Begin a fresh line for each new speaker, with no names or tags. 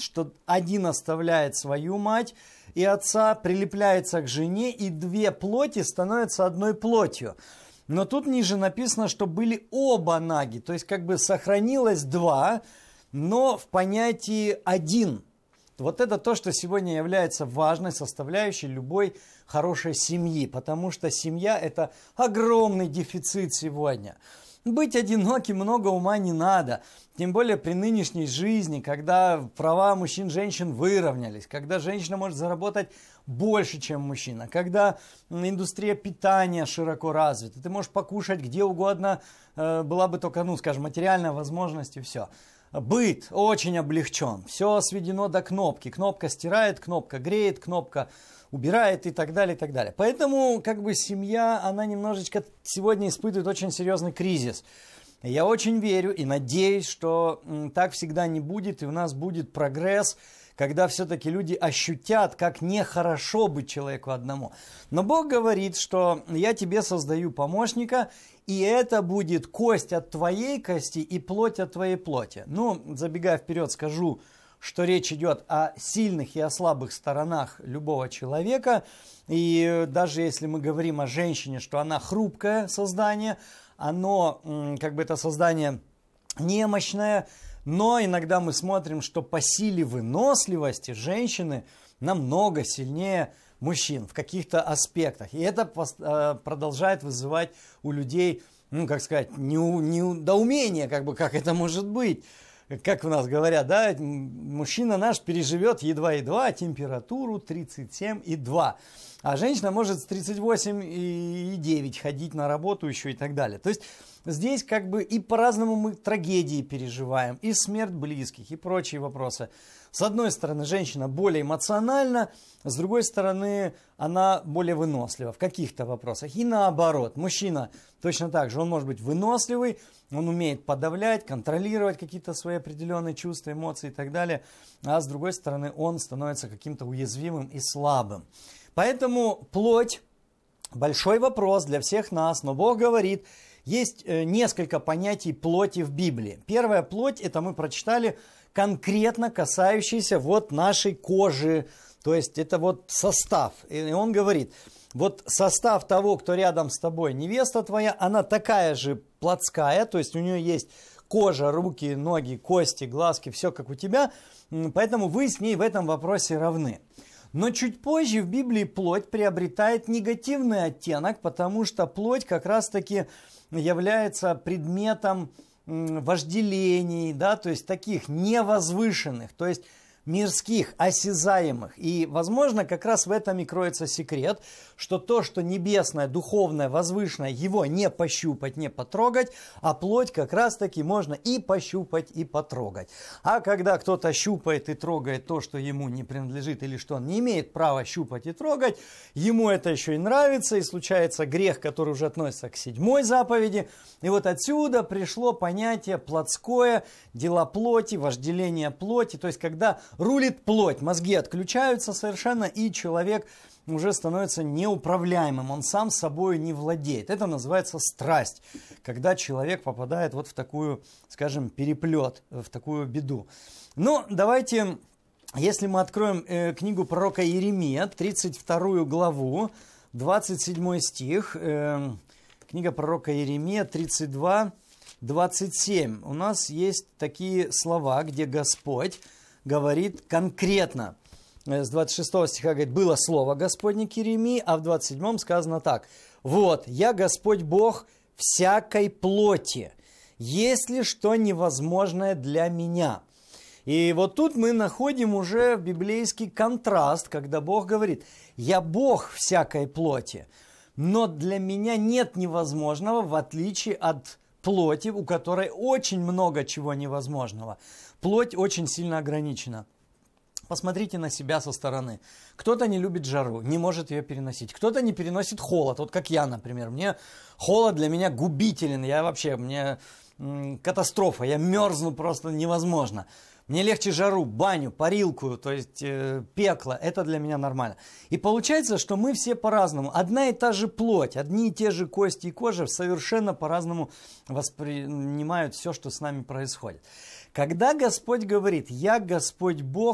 что один оставляет свою мать и отца, прилепляется к жене, и две плоти становятся одной плотью. Но тут ниже написано, что были оба наги, то есть как бы сохранилось два, но в понятии один. Вот это то, что сегодня является важной составляющей любой хорошей семьи, потому что семья – это огромный дефицит сегодня. Быть одиноким много ума не надо, тем более при нынешней жизни, когда права мужчин и женщин выровнялись, когда женщина может заработать больше, чем мужчина, когда индустрия питания широко развита, ты можешь покушать где угодно, была бы только, скажем, материальная возможность и все. Быт очень облегчен, все сведено до кнопки, кнопка стирает, кнопка греет, кнопка убирает и так далее, и так далее. Поэтому как бы семья, она немножечко сегодня испытывает очень серьезный кризис. Я очень верю и надеюсь, что так всегда не будет, и у нас будет прогресс, когда все-таки люди ощутят, как нехорошо быть человеку одному. Но Бог говорит, что я тебе создаю помощника, и это будет кость от твоей кости и плоть от твоей плоти. Забегая вперед, скажу, что речь идет о сильных и о слабых сторонах любого человека. И даже если мы говорим о женщине, что она хрупкое создание, оно, это создание немощное, но иногда мы смотрим, что по силе выносливости женщины намного сильнее мужчин в каких-то аспектах. И это продолжает вызывать у людей, недоумение, как это может быть. Как у нас говорят, да, мужчина наш переживет едва-едва температуру 37,2. А женщина может с 38,9 ходить на работу еще и так далее. То есть здесь и по-разному мы трагедии переживаем, и смерть близких, и прочие вопросы. С одной стороны, женщина более эмоциональна, с другой стороны, она более вынослива в каких-то вопросах. И наоборот, мужчина точно так же, он может быть выносливый, он умеет подавлять, контролировать какие-то свои определенные чувства, эмоции и так далее. А с другой стороны, он становится каким-то уязвимым и слабым. Поэтому плоть – большой вопрос для всех нас, но Бог говорит, есть несколько понятий плоти в Библии. Первая плоть – это мы прочитали конкретно касающийся нашей кожи, то есть это состав. И он говорит, состав того, кто рядом с тобой, невеста твоя, она такая же плотская, то есть у нее есть кожа, руки, ноги, кости, глазки, все как у тебя, поэтому вы с ней в этом вопросе равны. Но чуть позже в Библии плоть приобретает негативный оттенок, потому что плоть как раз-таки является предметом вожделений, да, то есть таких невозвышенных, то есть мирских, осязаемых. И, возможно, как раз в этом и кроется секрет, что то, что небесное, духовное, возвышенное, его не пощупать, не потрогать, а плоть как раз-таки можно и пощупать, и потрогать. А когда кто-то щупает и трогает то, что ему не принадлежит, или что он не имеет права щупать и трогать, ему это еще и нравится, и случается грех, который уже относится к 7-й заповеди. И отсюда пришло понятие плотское, дела плоти, вожделение плоти, то есть когда рулит плоть, мозги отключаются совершенно, и человек уже становится неуправляемым, он сам собой не владеет. Это называется страсть, когда человек попадает в такую, скажем, переплет, в такую беду. Давайте, если мы откроем книгу пророка Иеремия, 32 главу, 27 стих, книга пророка Иеремия, 32, 27. У нас есть такие слова, где Господь говорит конкретно. С 26 стиха говорит, было слово Господне к Иеремии, а в 27 сказано так. Я Господь Бог всякой плоти, есть ли что невозможное для меня? И тут мы находим уже библейский контраст, когда Бог говорит, я Бог всякой плоти, но для меня нет невозможного, в отличие от плоти, у которой очень много чего невозможного. Плоть очень сильно ограничена. Посмотрите на себя со стороны. Кто-то не любит жару, не может ее переносить. Кто-то не переносит холод, как я, например. Холод для меня губителен. Мне катастрофа, я мерзну просто невозможно. Мне легче жару, баню, парилку, то есть пекло. Это для меня нормально. И получается, что мы все по-разному. Одна и та же плоть, одни и те же кости и кожа совершенно по-разному воспринимают все, что с нами происходит. Когда Господь говорит, я Господь Бог